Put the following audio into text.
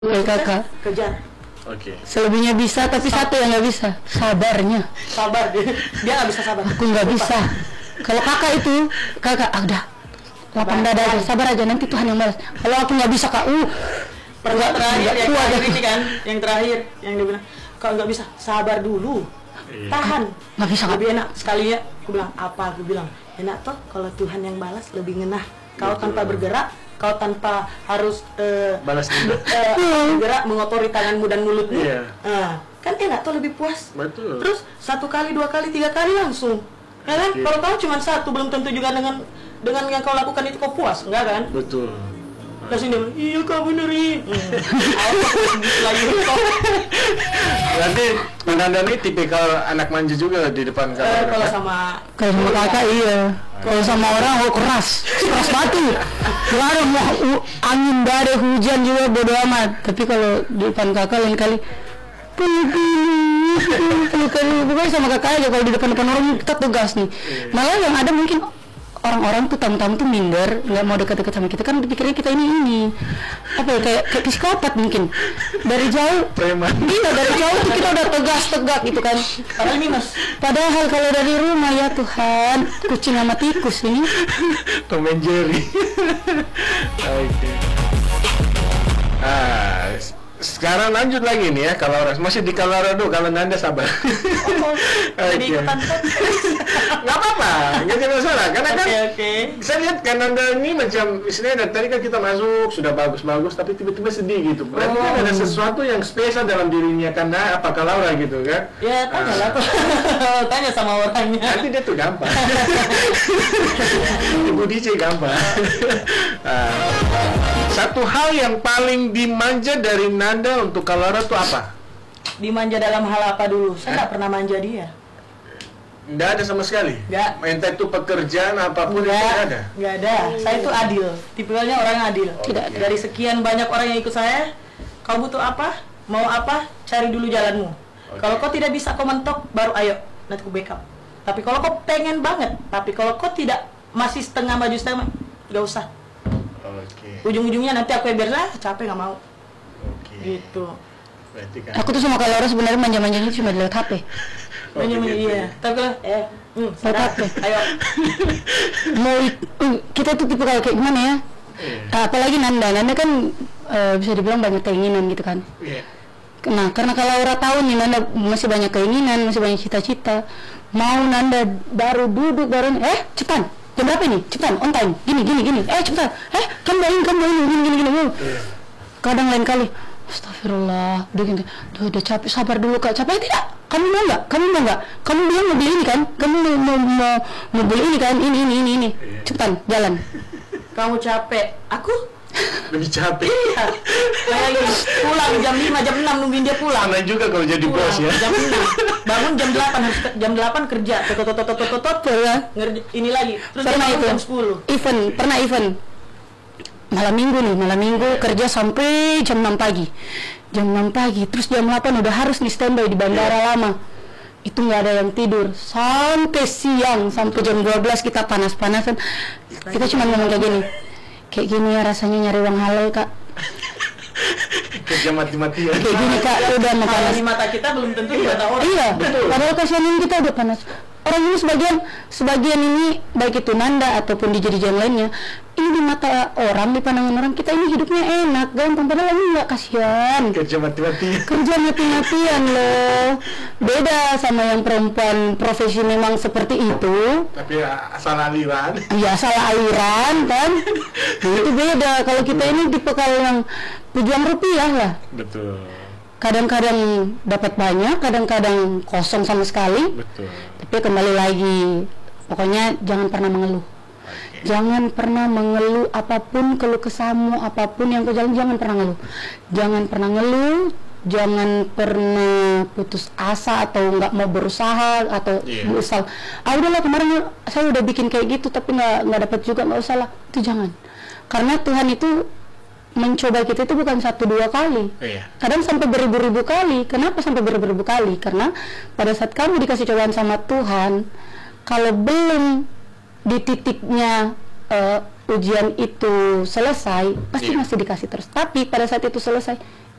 kakak kejar. Oke. selebihnya bisa, tapi satu yang nggak bisa, sabarnya. Sabar dia nggak bisa sabar. Aku nggak bisa. Kalau kakak itu, kakak udah lapang dada aja, sabar aja, nanti Tuhan yang balas. Kalau aku nggak bisa kak, Pernah terakhir yang kuat terakhir aku. ini kan, yang terakhir yang dia bilang kalau nggak bisa sabar dulu, tahan. Nggak bisa kak. Lebih enak sekali ya. Aku bilang apa? Aku bilang enak toh kalau Tuhan yang balas, lebih ngenah. Kau tanpa bergerak, kau tanpa harus Balas juga. bergerak mengotori tanganmu dan mulutmu. Iya. Kan enak tuh, lebih puas. Betul. Terus 1 kali, 2 kali, 3 kali langsung. Ya kan? Iya. Kalau kau cuma satu, belum tentu juga dengan yang kau lakukan itu kau puas, enggak kan? Betul. Terus dia bilang, iya kau bener nih. Lagi kau. Berarti Nanda ini tipikal anak manja juga di depan kamera. Kalau kan? sama Kalau sama kakak iya. Kalau sama orang keras batu. Gak ada mau angin badai hujan juga bodo amat. Tapi kalau di depan kakak lain kali pokoknya sama kakak aja. Kalau di depan orang kita tegas nih. Malah yang ada mungkin orang-orang tuh tamu-tamu tuh minder, nggak mau dekat-dekat sama kita, kan dipikirnya kita ini apa ya, kayak psikopat mungkin. Dari jauh Preman. iya, dari jauh tuh kita udah tegak gitu kan. padahal minus. Padahal kalau dari rumah, ya Tuhan, kucing sama tikus ini. Tom and Jerry. Oke. Sekarang lanjut lagi nih ya, kalau masih di Colorado, kalau Nanda sabar. Jadi Oke. ikutan Nggak apa-apa, nggak ada masalah. Karena kan Oke. saya lihat kan Nanda ini macam istilahnya dari tadi kan kita masuk sudah bagus-bagus, tapi tiba-tiba sedih gitu. Berarti kan ada sesuatu yang spesial dalam dirinya, karena apakah Laura gitu kan? Ya tanya lah tuh. Tanya sama orangnya. Nanti dia tuh gampang. Ibu DJ gampang. Satu hal yang paling dimanja dari Nanda untuk Laura tuh apa? Dimanja dalam hal apa dulu? Saya nggak pernah manja dia. Nggak ada sama sekali? Nggak. Entah itu pekerjaan apapun itu nggak ada? Nggak ada. Saya itu adil. Tipikalnya orang yang adil. Tidak ada. Dari sekian banyak orang yang ikut saya, kau butuh apa? Mau apa? Cari dulu jalanmu. Kalau kau tidak bisa, kau mentok, baru ayo. Nanti aku backup. Tapi kalau kau pengen banget, tapi kalau kau tidak, masih setengah maju setengah, nggak usah. Oke. Ujung-ujungnya nanti aku yang bilang, capek nggak mau. Oke. Gitu. Berarti kan. Aku tuh sama Kak Laura sebenarnya manja-manjanya cuma lewat HP. Manja-manja gitu. iya. Tapi kalau sadar, Apa? ayo. Mau kita tuh tipe kayak gimana ya? Apalagi Nanda kan bisa dibilang banyak keinginan gitu kan. Iya. Nah, karena kalau Laura tahu nih Nanda masih banyak keinginan, masih banyak cita-cita, mau Nanda baru duduk cepetan, jam berapa ini? Cepetan, on time, gini, cepetan, kamu bawain, gini. Kadang lain kali, astagfirullah, udah capek, sabar dulu kak, capek tidak? Kamu mau nggak? Kamu bilang mau beli ini kan? Kamu mau beli ini kan? Ini, cepetan, jalan. Kamu capek, aku Lebih capek. iya. Bayangin, pulang jam 5, jam 6 nungguin dia pulang. Sama juga kalau jadi bos ya. Jam 6. Bangun jam 8, harus jam 8 kerja. Ini lagi. Terus dia Pernah bangun itu jam 10. event malam minggu kerja sampai jam 6 pagi. Terus jam 8 udah harus nih standby di bandara lama. Itu nggak ada yang tidur sampai siang, sampai jam 12 kita panas-panasan. Kita cuma ngomong kayak gini ya rasanya nyari uang halal kak. Kerja mati-matian. Kayak gini kak, udah mau Kalau panas. di mata kita belum tentu di mata orang. Iya, padahal kasihanin kita udah panas. Orang ini sebagian ini, baik itu Nanda ataupun di yang lainnya, ini di mata orang, di pandangan orang, kita ini hidupnya enak, gampang, padahal ini nggak, kasihan. Kerja mati-matian. Kerja mati-matian loh. Beda sama yang perempuan profesi memang seperti itu. Tapi asal aliran. Ya salah aliran kan. Nah, itu beda. Kalau kita ini tipe kalau yang pejuang rupiah lah. Betul. Kadang-kadang dapat banyak, kadang-kadang kosong sama sekali. Betul. Tapi kembali lagi, pokoknya jangan pernah mengeluh. Jangan pernah mengeluh apapun, keluh kesahmu, apapun yang kau jalan, jangan pernah ngeluh. Jangan pernah ngeluh, jangan pernah putus asa atau nggak mau berusaha atau berusaha. Udahlah kemarin saya udah bikin kayak gitu tapi nggak dapat juga, nggak usah lah. Itu jangan. Karena Tuhan itu mencoba kita itu bukan 1-2 kali, kadang sampai beribu-ribu kali. Kenapa sampai beribu-ribu kali? Karena pada saat kamu dikasih cobaan sama Tuhan, kalau belum di titiknya ujian itu selesai, pasti masih dikasih terus. Tapi pada saat itu selesai,